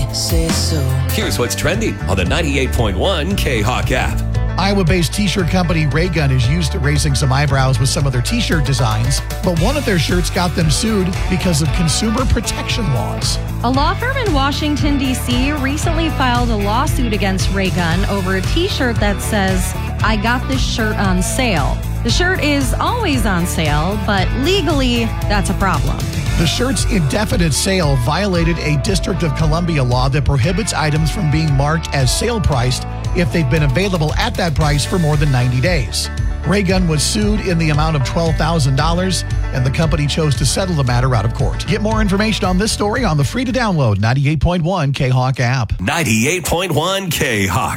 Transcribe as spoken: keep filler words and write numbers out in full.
say so. Here's what's trending on the ninety-eight point one K-Hawk app. Iowa-based t-shirt company Raygun is used to raising some eyebrows with some of their t-shirt designs, but one of their shirts got them sued because of consumer protection laws. A law firm in Washington, D C recently filed a lawsuit against Raygun over a t-shirt that says, "I got this shirt on sale." The shirt is always on sale, but legally, that's a problem. The shirt's indefinite sale violated a District of Columbia law that prohibits items from being marked as sale-priced if they've been available at that price for more than ninety days. Raygun was sued in the amount of twelve thousand dollars, and the company chose to settle the matter out of court. Get more information on this story on the free-to-download ninety-eight point one K-Hawk app. ninety-eight point one K-Hawk.